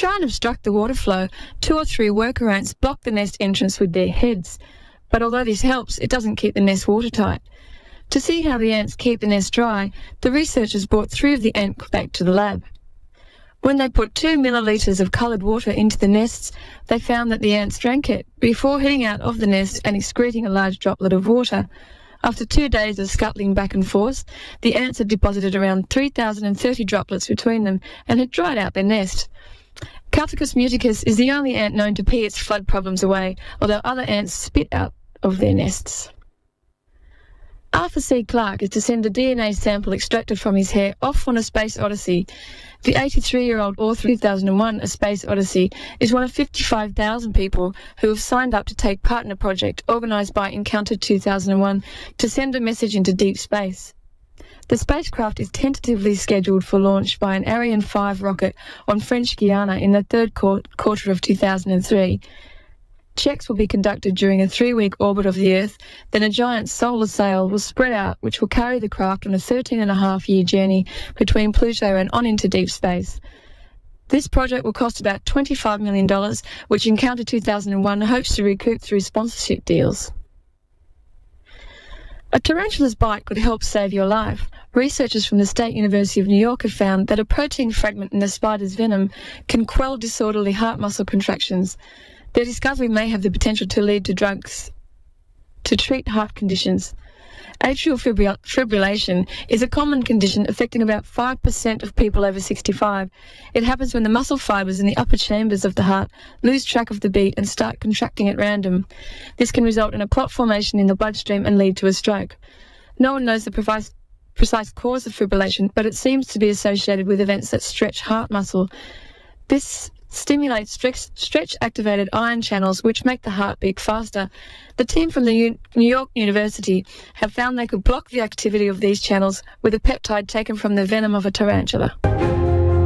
try and obstruct the water flow, 2 or 3 worker ants block the nest entrance with their heads. But although this helps, it doesn't keep the nest watertight. To see how the ants keep the nest dry, the researchers brought 3 of the ants back to the lab. When they put 2 millilitres of coloured water into the nests, they found that the ants drank it before heading out of the nest and excreting a large droplet of water. After 2 days of scuttling back and forth, the ants had deposited around 3,030 droplets between them and had dried out their nest. Calthecus muticus is the only ant known to pee its flood problems away, although other ants spit out of their nests. Arthur C. Clarke is to send a DNA sample extracted from his hair off on a space odyssey. The 83-year-old author of 2001 A Space Odyssey is one of 55,000 people who have signed up to take part in a project organised by Encounter 2001 to send a message into deep space. The spacecraft is tentatively scheduled for launch by an Ariane 5 rocket on French Guiana in the third quarter of 2003. Checks will be conducted during a 3-week orbit of the Earth, then a giant solar sail will spread out which will carry the craft on a 13.5-year journey between Pluto and on into deep space. This project will cost about $25 million, which Encounter 2001 hopes to recoup through sponsorship deals. A tarantula's bite could help save your life. Researchers from the State University of New York have found that a protein fragment in the spider's venom can quell disorderly heart muscle contractions. Their discovery may have the potential to lead to drugs to treat heart conditions. Atrial fibrillation is a common condition affecting about 5% of people over 65. It happens when the muscle fibres in the upper chambers of the heart lose track of the beat and start contracting at random. This can result in a clot formation in the bloodstream and lead to a stroke. No one knows the precise cause of fibrillation, but it seems to be associated with events that stretch heart muscle. This stimulates stretch-activated ion channels which make the heart beat faster. The team from the New York University have found they could block the activity of these channels with a peptide taken from the venom of a tarantula.